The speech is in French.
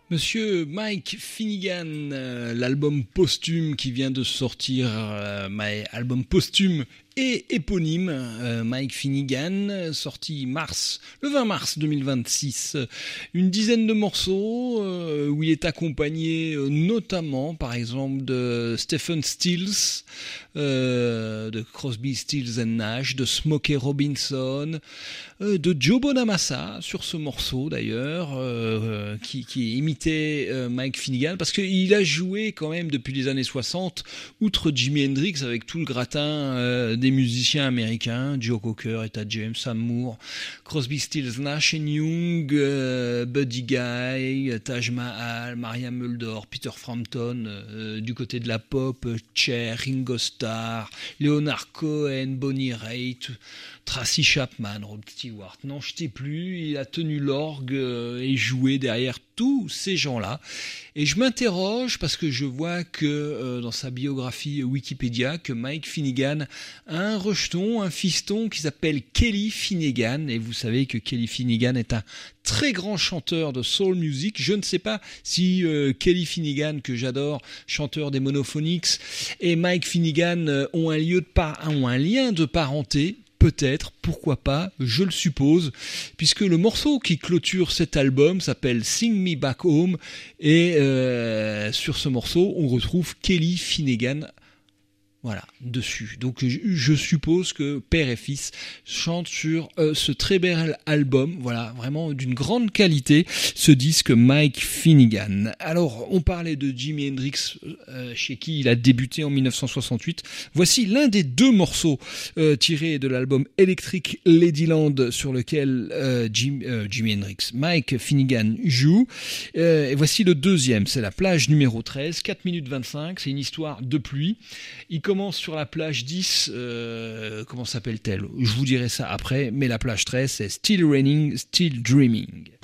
Monsieur Mike Finnegan, l'album posthume qui vient de sortir, album posthume et éponyme, Mike Finnegan, sorti le 20 mars 2026. Une dizaine de morceaux où il est accompagné notamment, par exemple, de Stephen Stills, de Crosby, Stills and Nash, de Smokey Robinson, de Joe Bonamassa sur ce morceau d'ailleurs, qui imitait Mike Finnegan, parce qu'il a joué quand même depuis les années 60, outre Jimi Hendrix, avec tout le gratin des musiciens américains, Joe Cocker, Etta James, Sam Moore, Crosby, Stills, Nash Young, Buddy Guy, Taj Mahal, Maria Muldaur, Peter Frampton, du côté de la pop, Cher, Ringo Starr, Leonard Cohen, Bonnie Raitt, Tracy Chapman, Rod Stewart, n'en jetez plus, il a tenu l'orgue et joué derrière tous ces gens-là. Et je m'interroge parce que je vois que dans sa biographie Wikipédia, que Mike Finnegan a un rejeton, un fiston qui s'appelle Kelly Finnegan. Et vous savez que Kelly Finnegan est un très grand chanteur de soul music. Je ne sais pas si Kelly Finnegan, que j'adore, chanteur des Monophonics, et Mike Finnegan ont un lien de parenté. Peut-être, pourquoi pas, je le suppose, puisque le morceau qui clôture cet album s'appelle Sing Me Back Home, et sur ce morceau, on retrouve Kelly Finnegan, voilà, dessus. Donc je suppose que père et fils chantent sur ce très bel album, voilà, vraiment d'une grande qualité, ce disque Mike Finnegan. Alors, on parlait de Jimi Hendrix, chez qui il a débuté en 1968. Voici l'un des deux morceaux tirés de l'album Electric Ladyland sur lequel Jimi Hendrix, Mike Finnegan joue. Et voici le deuxième, c'est la plage numéro 13, 4 minutes 25, c'est une histoire de pluie. Il commence sur la plage 10, comment s'appelle-t-elle ? Je vous dirai ça après, mais la plage 13, c'est Still Raining, Still Dreaming.